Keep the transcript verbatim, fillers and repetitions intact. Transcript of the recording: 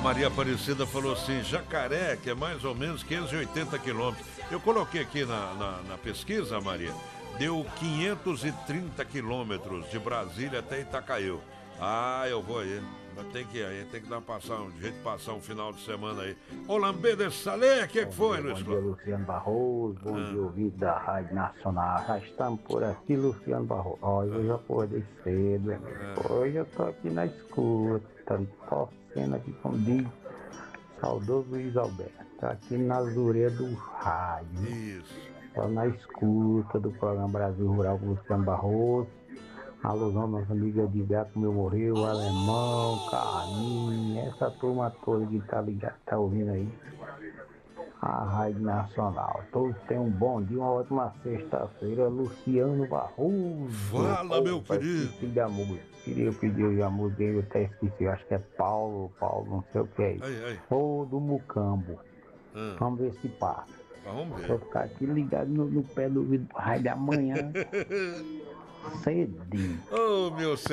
Maria Aparecida falou assim, Jacaré, que é mais ou menos quinhentos e oitenta quilômetros. Eu coloquei aqui na, na, na pesquisa, Maria, deu quinhentos e trinta quilômetros de Brasília até Itacaiu. Ah, eu vou aí. Mas tem que ir aí, tem que dar passar um jeito de passar um final de semana aí. Ô, Lambê desse Salé, o que, que foi, Luiz Bom dia, Luciano Barroso. Bom ah. dia, ouvido da Rádio Nacional. Já estamos por aqui, Luciano Barroso. Olha, ah. hoje eu acordei cedo. Ah. Hoje eu tô aqui na escuta, torcendo aqui com o saudoso Luiz Alberto. Tá aqui na Zurê do rádio. Isso. Tô na escuta do programa Brasil Rural com o Luciano Barroso. Alusão nossa amiga de gato meu morreu, o Alemão, Carlinhos, essa turma toda que tá ligada, tá ouvindo aí a Rádio Nacional. Todos tenham um bom dia, uma ótima sexta-feira. Luciano Barroso. Fala, meu querido. Queria música. Queria pedir a música, eu até esqueci, eu acho que é Paulo, Paulo, não sei o que é isso. Ou do Mucambo. Hum. Vamos ver se passa. Vamos ver. Vou ficar aqui ligado no, no pé do ouvido, Rádio amanhã. Cedinho. Oh, meu